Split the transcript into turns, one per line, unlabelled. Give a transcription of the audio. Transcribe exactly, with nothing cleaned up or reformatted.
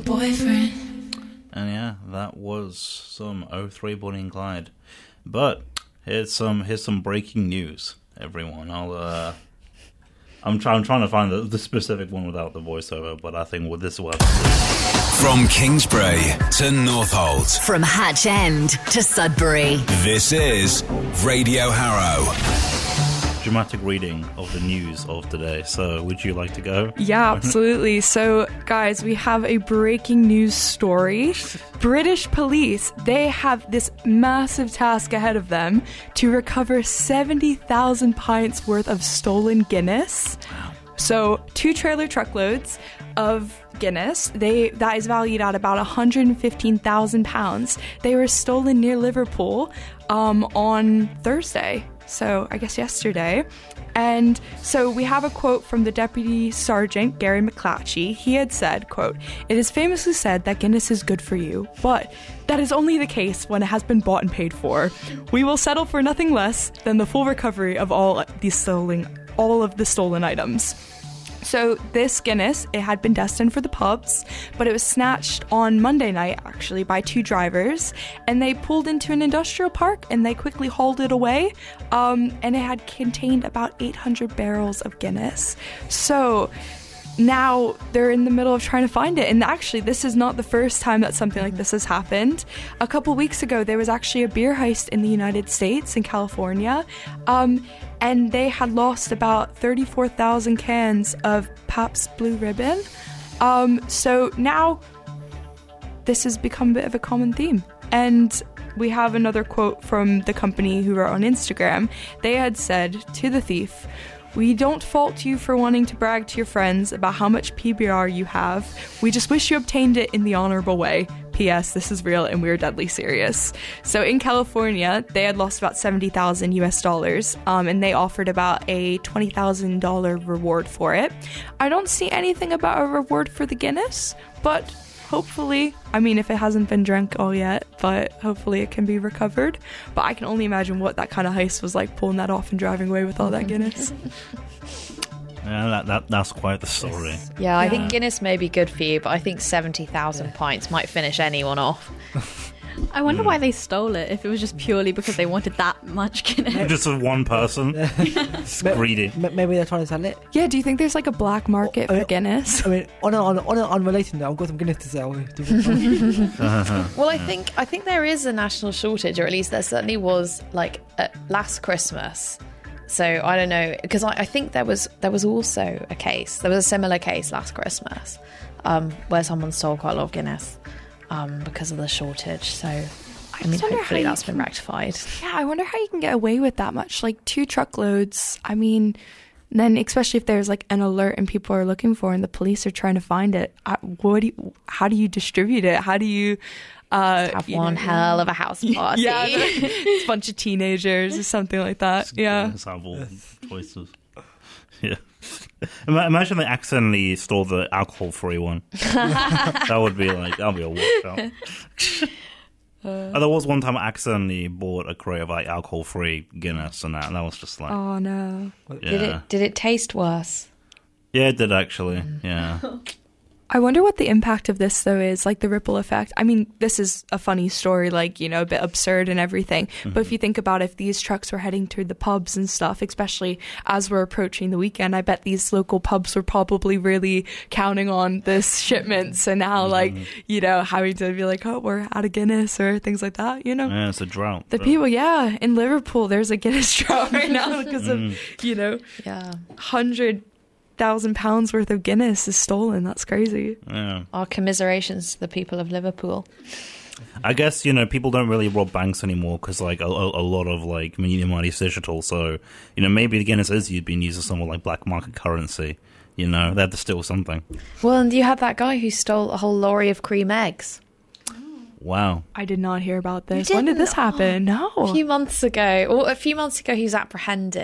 boyfriend.
And yeah, that was some oh three Bonnie and Clyde. But here's some here's some breaking news, everyone. I'll uh, I'm trying I'm trying to find the, the specific one without the voiceover, but I think with this one.
From Kingsbury to Northolt,
from Hatch End to Sudbury,
this is Radio Harrow.
Dramatic reading of the news of today. So, would you like to go?
Yeah, absolutely. So, guys, we have a breaking news story. British police, they have this massive task ahead of them to recover seventy thousand pints worth of stolen Guinness. So, two trailer truckloads of Guinness, they that is valued at about one hundred fifteen thousand pounds. They were stolen near Liverpool um, on Thursday. So I guess yesterday. And so we have a quote from the Deputy Sergeant, Gary McClatchy. He had said, quote, "It is famously said that Guinness is good for you, but that is only the case when it has been bought and paid for. We will settle for nothing less than the full recovery of all these stolen, all of the stolen items." So this Guinness, it had been destined for the pubs, but it was snatched on Monday night, actually, by two drivers, and they pulled into an industrial park, and they quickly hauled it away, um, and it had contained about eight hundred barrels of Guinness. So now they're in the middle of trying to find it, and actually this is not the first time that something like this has happened. A couple weeks ago, there was actually a beer heist in the United States, in California, um, and they had lost about thirty-four thousand cans of Pabst Blue Ribbon. Um, so now this has become a bit of a common theme. And we have another quote from the company who wrote on Instagram. They had said to the thief, "We don't fault you for wanting to brag to your friends about how much P B R you have. We just wish you obtained it in the honorable way. P S. This is real and we're deadly serious." So in California, they had lost about seventy thousand U S dollars, um, and they offered about a twenty thousand dollars reward for it. I don't see anything about a reward for the Guinness, but hopefully, I mean, if it hasn't been drank all yet, but hopefully it can be recovered. But I can only imagine what that kind of heist was like, pulling that off and driving away with all that Guinness.
Yeah, that, that that's quite the story.
Yeah, I
Yeah.
think Guinness may be good for you, but I think seventy thousand pints might finish anyone off.
I wonder why they stole it, if it was just purely because they wanted that much Guinness.
Just for one person. It's greedy.
M- Maybe they're trying to sell it.
Yeah, do you think there's like a black market
I mean,
for Guinness?
I mean, on an on, on an unrelated note, I've got some Guinness to sell.
Well, I think I think there is a national shortage, or at least there certainly was, like uh, last Christmas. So I don't know, because I, I think there was there was also a case, there was a similar case last Christmas, um, where someone stole quite a lot of Guinness um, because of the shortage. So I mean,
wonder
hopefully
how
that's
you
been
can-
rectified.
Yeah, I wonder how you can get away with that much. Like two truckloads. I mean, then especially if there's like an alert and people are looking for it and the police are trying to find it. I, what do you, how do you distribute it? How do you uh,
Have
you
one
know,
hell of a house party.
Yeah, it's a bunch of teenagers or something like that. Yeah.
Sample choices. Yeah. Ima- Imagine they accidentally stole the alcohol-free one. That would be like, that would be a washout. Uh, there was one time I accidentally bought a crate of like alcohol-free Guinness, and that, and that was just like,
Oh no.
yeah.
Did it did it taste worse?
Yeah, it did actually. Yeah.
I wonder what the impact of this, though, is, like the ripple effect. I mean, this is a funny story, like, you know, a bit absurd and everything. Mm-hmm. But if you think about if these trucks were heading to the pubs and stuff, especially as we're approaching the weekend, I bet these local pubs were probably really counting on this shipments and now, mm-hmm. like, you know, having to be like, oh, we're out of Guinness or things like that, you know?
Yeah, it's a drought.
The
but...
people, yeah, in Liverpool, there's a Guinness drought right now because
mm.
of, you know,
yeah,
one hundred thousand pounds worth of Guinness is stolen. That's crazy.
Yeah.
Our commiserations to the people of Liverpool.
I guess, you know, people don't really rob banks anymore because, like, a, a, a lot of, like, I mean, money is digital. So, you know, maybe the Guinness is being used as somewhat like black market currency. You know, they have to steal something.
Well, and you had that guy who stole a whole lorry of cream eggs.
Wow.
I did not hear about this.
You
When did
didn't?
this happen? No.
A few months ago, or a few months ago, he was apprehended.